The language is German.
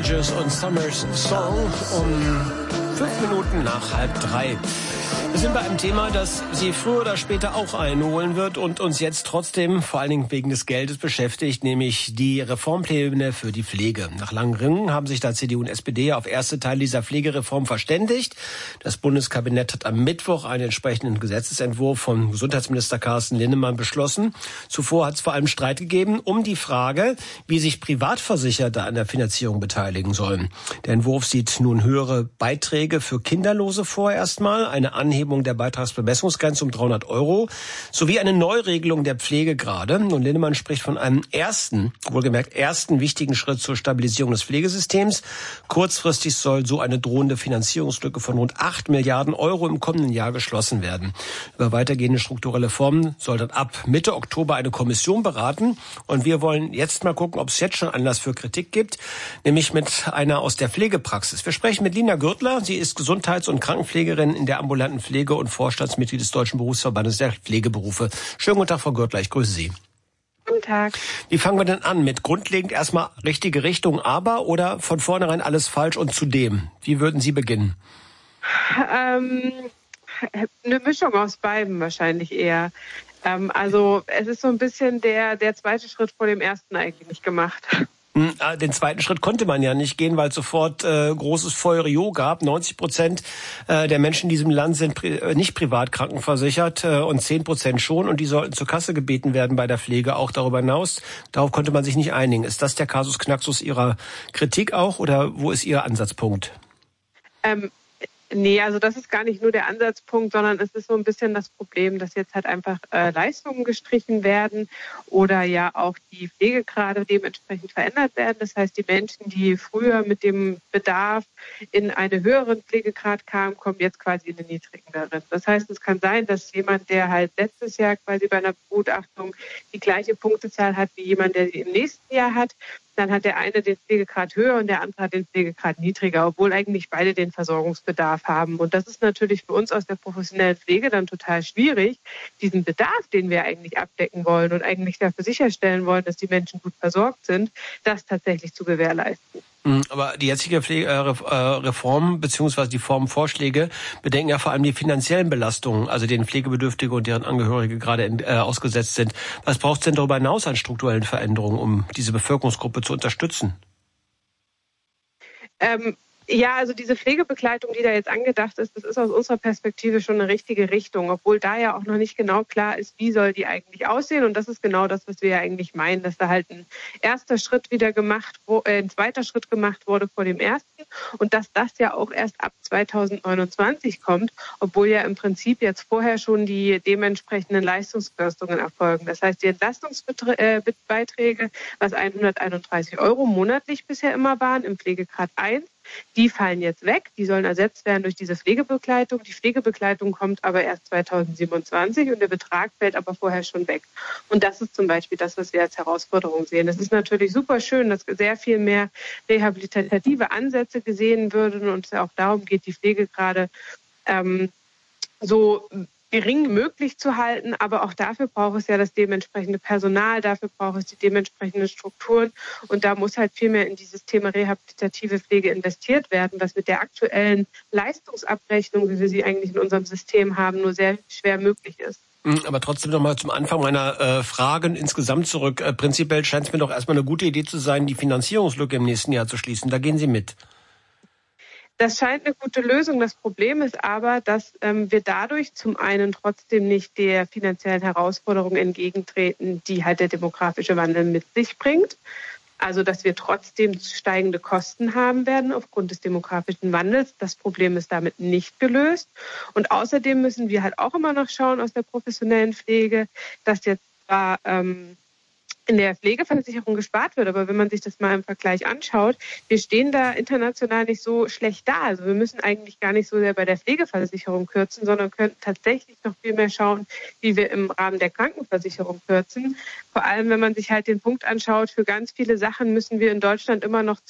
Bridges und Summer's Song um 5 Minuten nach 2:30. Wir sind bei einem Thema, das Sie früher oder später auch einholen wird und uns jetzt trotzdem vor allen Dingen wegen des Geldes beschäftigt, nämlich die Reformpläne für die Pflege. Nach langen Ringen haben sich da CDU und SPD auf erste Teile dieser Pflegereform verständigt. Das Bundeskabinett hat am Mittwoch einen entsprechenden Gesetzesentwurf von Gesundheitsminister Carsten Linnemann beschlossen. Zuvor hat es vor allem Streit gegeben um die Frage, wie sich Privatversicherte an der Finanzierung beteiligen sollen. Der Entwurf sieht nun höhere Beiträge für Kinderlose vor erstmal, eine Anhebung der Beitragsbemessungsgrenze um 300 € sowie eine Neuregelung der Pflegegrade. Und Linnemann spricht von einem ersten wichtigen Schritt zur Stabilisierung des Pflegesystems. Kurzfristig soll so eine drohende Finanzierungslücke von rund 8 Milliarden € im kommenden Jahr geschlossen werden. Über weitergehende strukturelle Reformen soll dann ab Mitte Oktober eine Kommission beraten. Und wir wollen jetzt mal gucken, ob es jetzt schon Anlass für Kritik gibt, nämlich mit einer aus der Pflegepraxis. Wir sprechen mit Lina Gürtler. Sie ist Gesundheits- und Krankenpflegerin in der ambulanten Pflege und Vorstandsmitglied des Deutschen Berufsverbandes der Pflegeberufe. Schönen guten Tag, Frau Gürtler, ich grüße Sie. Guten Tag. Wie fangen wir denn an? Mit grundlegend erstmal richtige Richtung, aber oder von vornherein alles falsch und zudem? Wie würden Sie beginnen? Eine Mischung aus beiden wahrscheinlich eher. Also es ist so ein bisschen der zweite Schritt vor dem ersten eigentlich gemacht. Den zweiten Schritt konnte man ja nicht gehen, weil es sofort großes Feuerrio gab. 90% der Menschen in diesem Land sind nicht privat krankenversichert und 10% schon. Und die sollten zur Kasse gebeten werden bei der Pflege, auch darüber hinaus. Darauf konnte man sich nicht einigen. Ist das der Kasus Knaxus Ihrer Kritik auch oder wo ist Ihr Ansatzpunkt? Nee, also das ist gar nicht nur der Ansatzpunkt, sondern es ist so ein bisschen das Problem, dass jetzt halt einfach Leistungen gestrichen werden oder ja auch die Pflegegrade dementsprechend verändert werden. Das heißt, die Menschen, die früher mit dem Bedarf in einen höheren Pflegegrad kamen, kommen jetzt quasi in den niedrigeren. Das heißt, es kann sein, dass jemand, der halt letztes Jahr quasi bei einer Begutachtung die gleiche Punktezahl hat wie jemand, der sie im nächsten Jahr hat, dann hat der eine den Pflegegrad höher und der andere hat den Pflegegrad niedriger, obwohl eigentlich beide den Versorgungsbedarf haben. Und das ist natürlich für uns aus der professionellen Pflege dann total schwierig, diesen Bedarf, den wir eigentlich abdecken wollen und eigentlich dafür sicherstellen wollen, dass die Menschen gut versorgt sind, das tatsächlich zu gewährleisten. Aber die jetzige Reform bzw. die Formvorschläge bedenken ja vor allem die finanziellen Belastungen, also denen Pflegebedürftige und deren Angehörige gerade ausgesetzt sind. Was braucht es denn darüber hinaus an strukturellen Veränderungen, um diese Bevölkerungsgruppe zu unterstützen? Ja, also diese Pflegebegleitung, die da jetzt angedacht ist, das ist aus unserer Perspektive schon eine richtige Richtung, obwohl da ja auch noch nicht genau klar ist, wie soll die eigentlich aussehen. Und das ist genau das, was wir ja eigentlich meinen, dass da halt ein zweiter Schritt gemacht wurde vor dem ersten und dass das ja auch erst ab 2029 kommt, obwohl ja im Prinzip jetzt vorher schon die dementsprechenden Leistungskürzungen erfolgen. Das heißt, die Entlastungsbeiträge, was 131 € monatlich bisher immer waren, im Pflegegrad 1, die fallen jetzt weg, die sollen ersetzt werden durch diese Pflegebegleitung. Die Pflegebegleitung kommt aber erst 2027 und der Betrag fällt aber vorher schon weg. Und das ist zum Beispiel das, was wir als Herausforderung sehen. Es ist natürlich super schön, dass sehr viel mehr rehabilitative Ansätze gesehen würden und es auch darum geht, die Pflege gerade so gering möglich zu halten, aber auch dafür braucht es ja das dementsprechende Personal, dafür braucht es die dementsprechenden Strukturen und da muss halt viel mehr in dieses Thema rehabilitative Pflege investiert werden, was mit der aktuellen Leistungsabrechnung, wie wir sie eigentlich in unserem System haben, nur sehr schwer möglich ist. Aber trotzdem noch mal zum Anfang meiner Fragen insgesamt zurück. Prinzipiell scheint es mir doch erstmal eine gute Idee zu sein, die Finanzierungslücke im nächsten Jahr zu schließen. Da gehen Sie mit. Das scheint eine gute Lösung. Das Problem ist aber, dass wir dadurch zum einen trotzdem nicht der finanziellen Herausforderung entgegentreten, die halt der demografische Wandel mit sich bringt. Also, dass wir trotzdem steigende Kosten haben werden aufgrund des demografischen Wandels. Das Problem ist damit nicht gelöst. Und außerdem müssen wir halt auch immer noch schauen aus der professionellen Pflege, dass jetzt zwar in der Pflegeversicherung gespart wird. Aber wenn man sich das mal im Vergleich anschaut, wir stehen da international nicht so schlecht da. Also wir müssen eigentlich gar nicht so sehr bei der Pflegeversicherung kürzen, sondern könnten tatsächlich noch viel mehr schauen, wie wir im Rahmen der Krankenversicherung kürzen. Vor allem, wenn man sich halt den Punkt anschaut, für ganz viele Sachen müssen wir in Deutschland immer noch